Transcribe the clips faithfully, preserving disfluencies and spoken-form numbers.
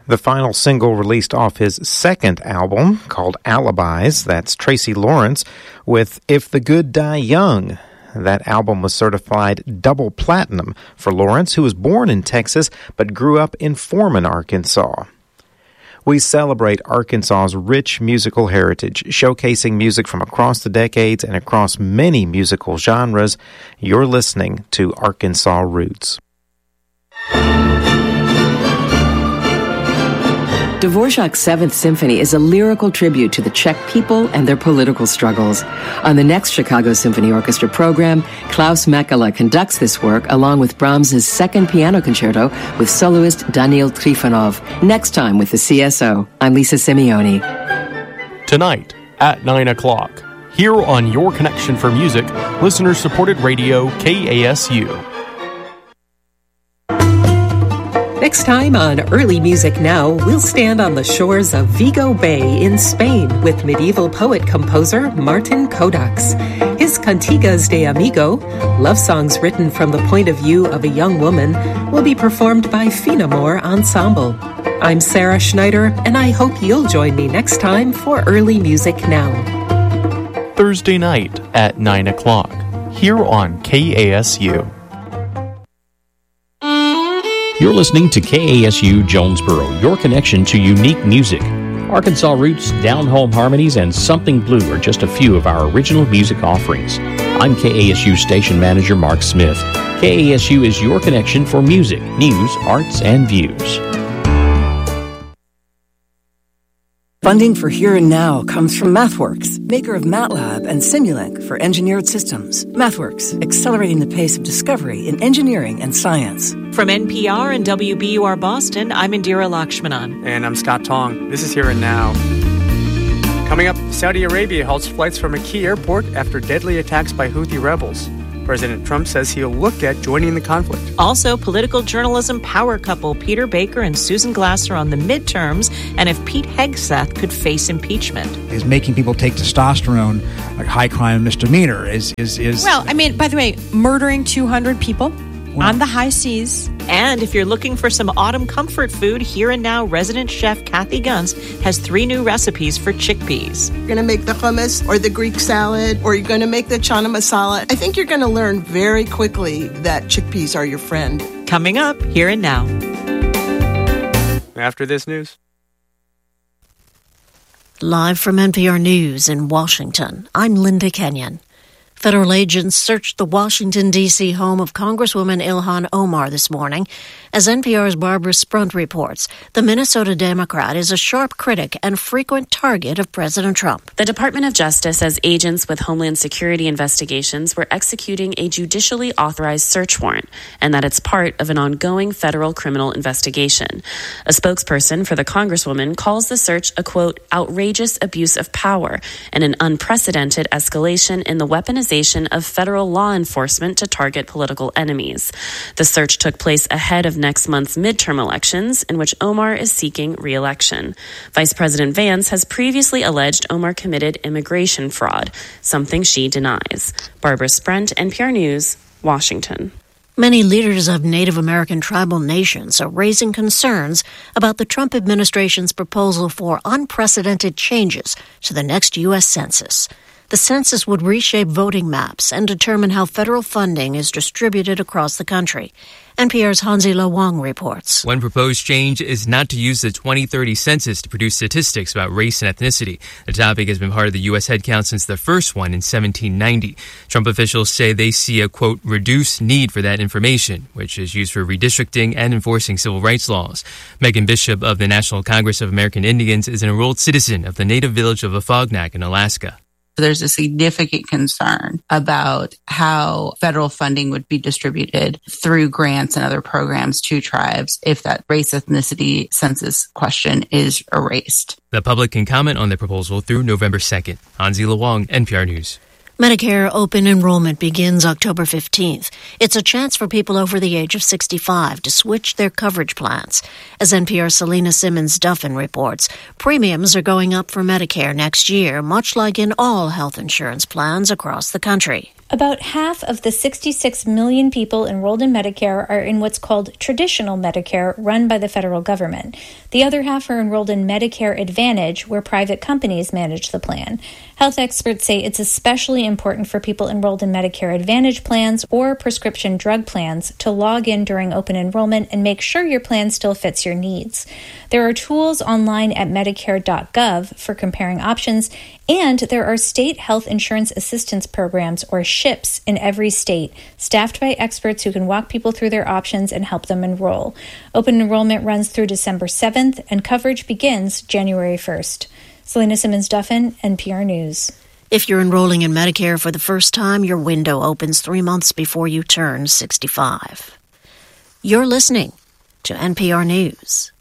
The final single released off his second album, called Alibis, that's Tracy Lawrence, with If the Good Die Young. That album was certified double platinum for Lawrence, who was born in Texas but grew up in Foreman, Arkansas. We celebrate Arkansas's rich musical heritage, showcasing music from across the decades and across many musical genres. You're listening to Arkansas Roots. Dvorak's Seventh Symphony is a lyrical tribute to the Czech people and their political struggles. On the next Chicago Symphony Orchestra program, Klaus Mekala conducts this work along with Brahms' Second Piano Concerto with soloist Daniil Trifonov. Next time with the C S O, I'm Lisa Simeone. Tonight at nine o'clock, here on Your Connection for Music, listener-supported radio K A S U. Next time on Early Music Now, we'll stand on the shores of Vigo Bay in Spain with medieval poet-composer Martin Codax. His Cantigas de Amigo, love songs written from the point of view of a young woman, will be performed by Finamore Ensemble. I'm Sarah Schneider, and I hope you'll join me next time for Early Music Now. Thursday night at nine o'clock, here on K A S U. You're listening to K A S U Jonesboro, your connection to unique music. Arkansas Roots, Down Home Harmonies, and Something Blue are just a few of our original music offerings. I'm K A S U Station Manager Mark Smith. K A S U is your connection for music, news, arts, and views. Funding for Here and Now comes from MathWorks, maker of MATLAB and Simulink for engineered systems. MathWorks, accelerating the pace of discovery in engineering and science. From N P R and W B U R Boston, I'm Indira Lakshmanan. And I'm Scott Tong. This is Here and Now. Coming up, Saudi Arabia halts flights from a key airport after deadly attacks by Houthi rebels. President Trump says he'll look at joining the conflict. Also, political journalism power couple Peter Baker and Susan Glasser on the midterms, and if Pete Hegseth could face impeachment. Is making people take testosterone like high crime misdemeanor is is is. Well, I mean, by the way, murdering two hundred people well, on the high seas. And if you're looking for some autumn comfort food, Here and Now resident chef Kathy Gunst has three new recipes for chickpeas. You're going to make the hummus or the Greek salad, or you're going to make the chana masala. I think you're going to learn very quickly that chickpeas are your friend. Coming up, Here and Now. After this news. Live from N P R News in Washington, I'm Linda Kenyon. Federal agents searched the Washington, D C home of Congresswoman Ilhan Omar this morning. As N P R's Barbara Sprunt reports, the Minnesota Democrat is a sharp critic and frequent target of President Trump. The Department of Justice says agents with Homeland Security investigations were executing a judicially authorized search warrant and that it's part of an ongoing federal criminal investigation. A spokesperson for the Congresswoman calls the search a, quote, outrageous abuse of power and an unprecedented escalation in the weaponization of federal law enforcement to target political enemies. The search took place ahead of next month's midterm elections, in which Omar is seeking re-election. Vice President Vance has previously alleged Omar committed immigration fraud, something she denies. Barbara Sprent, N P R News, Washington. Many leaders of Native American tribal nations are raising concerns about the Trump administration's proposal for unprecedented changes to the next U S Census. The census would reshape voting maps and determine how federal funding is distributed across the country. N P R's Hansi-Lo Wang reports. One proposed change is not to use the twenty thirty census to produce statistics about race and ethnicity. The topic has been part of the U S headcount since the first one in seventeen ninety. Trump officials say they see a, quote, reduced need for that information, which is used for redistricting and enforcing civil rights laws. Megan Bishop of the National Congress of American Indians is an enrolled citizen of the native village of Afognak in Alaska. There's a significant concern about how federal funding would be distributed through grants and other programs to tribes if that race ethnicity census question is erased. The public can comment on the proposal through November second. Hansi-Lo Wang, N P R News. Medicare open enrollment begins October fifteenth. It's a chance for people over the age of sixty-five to switch their coverage plans. As N P R's Selena Simmons-Duffin reports, premiums are going up for Medicare next year, much like in all health insurance plans across the country. About half of the sixty-six million people enrolled in Medicare are in what's called traditional Medicare, run by the federal government. The other half are enrolled in Medicare Advantage, where private companies manage the plan. Health experts say it's especially important for people enrolled in Medicare Advantage plans or prescription drug plans to log in during open enrollment and make sure your plan still fits your needs. There are tools online at medicare dot gov for comparing options, and there are state health insurance assistance programs, or SHIPs, in every state, staffed by experts who can walk people through their options and help them enroll. Open enrollment runs through December seventh, and coverage begins January first. Selena Simmons-Duffin, N P R News. If you're enrolling in Medicare for the first time, your window opens three months before you turn sixty-five. You're listening to N P R News.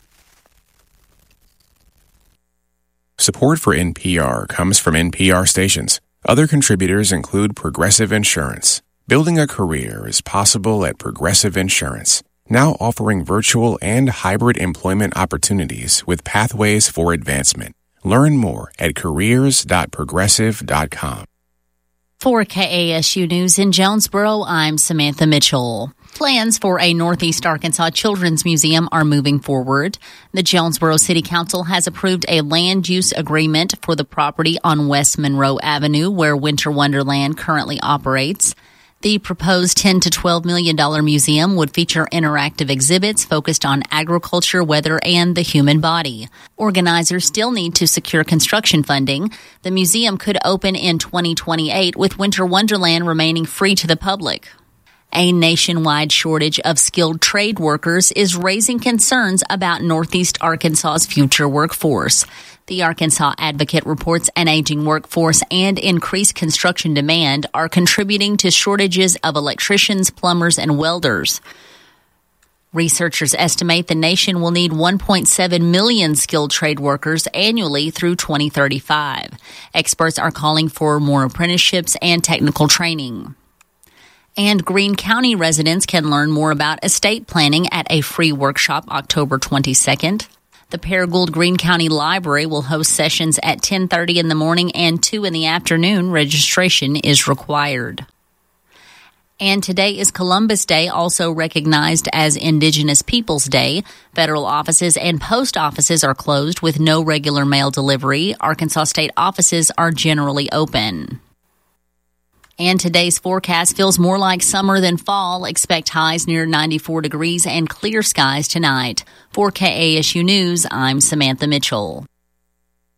Support for N P R comes from N P R stations. Other contributors include Progressive Insurance. Building a career is possible at Progressive Insurance, now offering virtual and hybrid employment opportunities with pathways for advancement. Learn more at careers dot progressive dot com. For K A S U News in Jonesboro, I'm Samantha Mitchell. Plans for a Northeast Arkansas Children's Museum are moving forward. The Jonesboro City Council has approved a land use agreement for the property on West Monroe Avenue, where Winter Wonderland currently operates. The proposed ten to twelve million dollars museum would feature interactive exhibits focused on agriculture, weather, and the human body. Organizers still need to secure construction funding. The museum could open in twenty twenty-eight, with Winter Wonderland remaining free to the public. A nationwide shortage of skilled trade workers is raising concerns about Northeast Arkansas's future workforce. The Arkansas Advocate reports an aging workforce and increased construction demand are contributing to shortages of electricians, plumbers, and welders. Researchers estimate the nation will need one point seven million skilled trade workers annually through twenty thirty-five. Experts are calling for more apprenticeships and technical training. And Greene County residents can learn more about estate planning at a free workshop October twenty-second. The Paragould Greene County Library will host sessions at ten thirty in the morning and two in the afternoon. Registration is required. And today is Columbus Day, also recognized as Indigenous Peoples Day. Federal offices and post offices are closed with no regular mail delivery. Arkansas state offices are generally open. And today's forecast feels more like summer than fall. Expect highs near ninety-four degrees and clear skies tonight. For K A S U News, I'm Samantha Mitchell.